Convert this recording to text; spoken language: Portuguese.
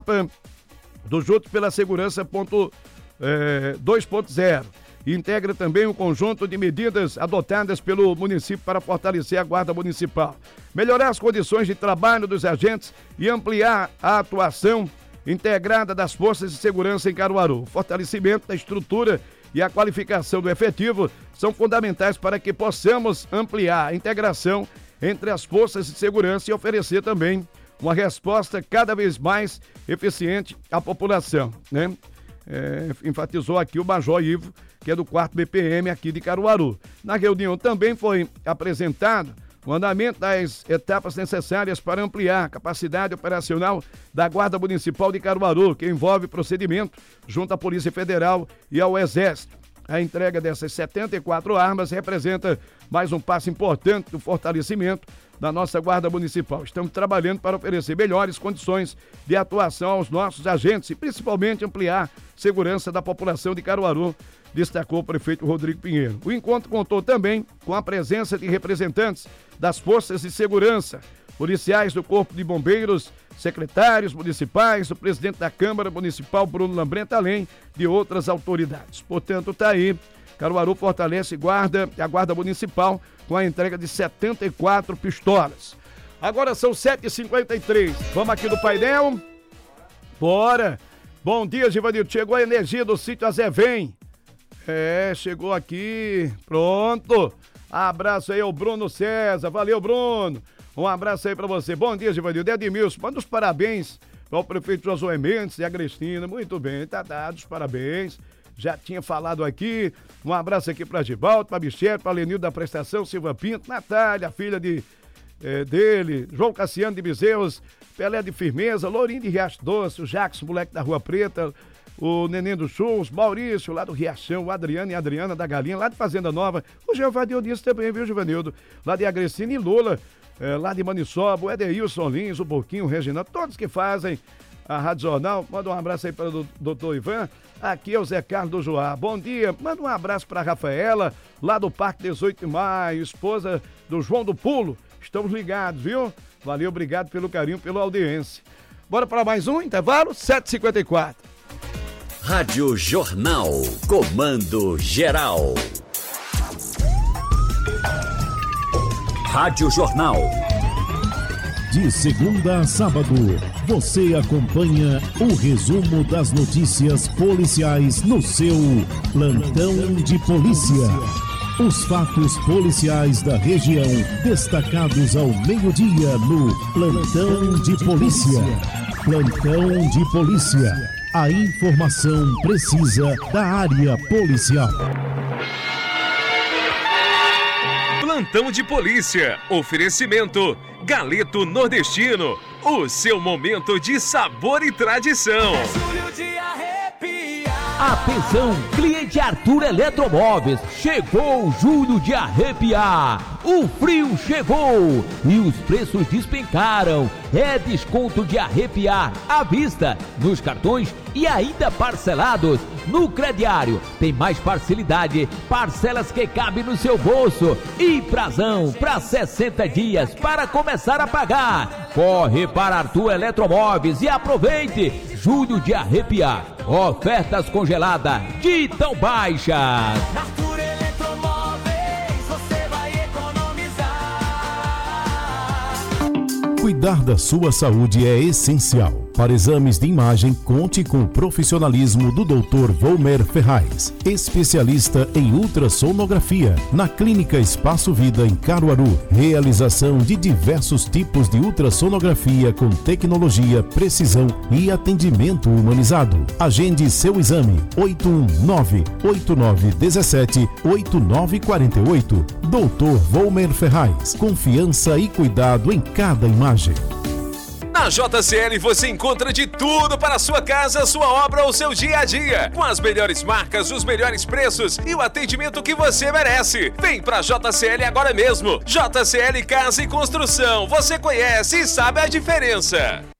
do Juntos pela Segurança 2.0. Integra também um conjunto de medidas adotadas pelo município para fortalecer a Guarda Municipal, melhorar as condições de trabalho dos agentes e ampliar a atuação integrada das forças de segurança em Caruaru. O fortalecimento da estrutura e a qualificação do efetivo são fundamentais para que possamos ampliar a integração entre as forças de segurança e oferecer também uma resposta cada vez mais eficiente à população, né? Enfatizou aqui o Major Ivo, que é do 4º BPM aqui de Caruaru. Na reunião também foi apresentado o andamento das etapas necessárias para ampliar a capacidade operacional da Guarda Municipal de Caruaru, que envolve procedimento junto à Polícia Federal e ao Exército. A entrega dessas 74 armas representa mais um passo importante do fortalecimento da nossa Guarda Municipal. Estamos trabalhando para oferecer melhores condições de atuação aos nossos agentes e principalmente ampliar a segurança da população de Caruaru, destacou o prefeito Rodrigo Pinheiro. O encontro contou também com a presença de representantes das forças de segurança, policiais do Corpo de Bombeiros, secretários municipais, o presidente da Câmara Municipal, Bruno Lambreta, além de outras autoridades. Portanto, está aí, Caruaru fortalece a Guarda Municipal com a entrega de 74 pistolas. Agora são 7h53. Vamos aqui no painel? Bora! Bom dia, Givanildo. Chegou a energia do sítio Azevém. Chegou aqui. Pronto. Abraço aí ao Bruno César. Valeu, Bruno. Um abraço aí pra você. Bom dia, Givanildo. Edmilson, manda os parabéns para o prefeito Josué Mendes e a Cristina. Muito bem, tá dado os parabéns. Já tinha falado aqui. Um abraço aqui pra Givaldo, pra Michele, pra Lenildo da Prestação, Silva Pinto, Natália, filha dele, João Cassiano de Bezerros, Pelé de Firmeza, Lourinho de Riacho Doce, o Jackson, moleque da Rua Preta, o Neném dos Churros, Maurício, lá do Riachão, o Adriano e a Adriana da Galinha, lá de Fazenda Nova, o Jeová Dionísio também, viu, Givanildo? Lá de Agrecina e Lula, lá de Maniçoba, o Edeilson Lins, o Boquinho, o Reginaldo, todos que fazem a Rádio Jornal. Manda um abraço aí para o doutor Ivan. Aqui é o Zé Carlos do Joá. Bom dia. Manda um abraço para a Rafaela, lá do Parque 18 de Maio, esposa do João do Pulo. Estamos ligados, viu? Valeu, obrigado pelo carinho, pela audiência. Bora para mais um intervalo? 7h54. Rádio Jornal. Comando Geral. Rádio Jornal. De segunda a sábado, você acompanha o resumo das notícias policiais no seu Plantão de Polícia. Os fatos policiais da região destacados ao meio-dia no Plantão de Polícia. Plantão de Polícia. A informação precisa da área policial. Plantão de Polícia. Oferecimento Galeto Nordestino. O seu momento de sabor e tradição. É julho de arrepiar. Atenção, cliente Arthur Eletromóveis. Chegou o julho de arrepiar. O frio chegou e os preços despencaram. É desconto de arrepiar à vista, nos cartões e ainda parcelados. No crediário tem mais facilidade, parcelas que cabem no seu bolso e prazão para 60 dias para começar a pagar. Corre para Arthur Eletromóveis e aproveite julho de arrepiar. Ofertas congeladas de tão baixas. Arthur Eletromóveis, você vai economizar. Cuidar da sua saúde é essencial. Para exames de imagem, conte com o profissionalismo do Dr. Volmer Ferraz, especialista em ultrassonografia, na Clínica Espaço Vida em Caruaru. Realização de diversos tipos de ultrassonografia com tecnologia, precisão e atendimento humanizado. Agende seu exame 819-8917-8948. Dr. Volmer Ferraz, confiança e cuidado em cada imagem. Na JCL você encontra de tudo para a sua casa, sua obra ou seu dia a dia. Com as melhores marcas, os melhores preços e o atendimento que você merece. Vem pra JCL agora mesmo. JCL Casa e Construção. Você conhece e sabe a diferença.